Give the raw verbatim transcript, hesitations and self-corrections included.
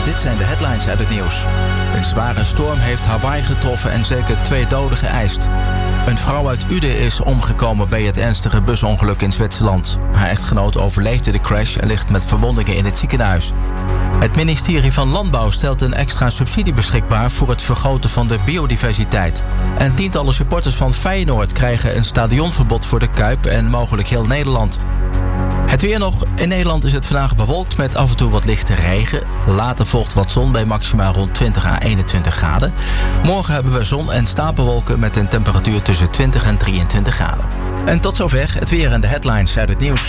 Dit zijn de headlines uit het nieuws. Een zware storm heeft Hawaii getroffen en zeker twee doden geëist. Een vrouw uit Uden is omgekomen bij het ernstige busongeluk in Zwitserland. Haar echtgenoot overleefde de crash en ligt met verwondingen in het ziekenhuis. Het ministerie van Landbouw stelt een extra subsidie beschikbaar voor het vergroten van de biodiversiteit. En tientallen supporters van Feyenoord krijgen een stadionverbod voor de Kuip en mogelijk heel Nederland. Het weer nog. In Nederland is het vandaag bewolkt met af en toe wat lichte regen. Later volgt wat zon bij maximaal rond twintig à eenentwintig graden. Morgen hebben we zon en stapelwolken met een temperatuur tussen twintig en drieëntwintig graden. En tot zover het weer en de headlines uit het nieuws.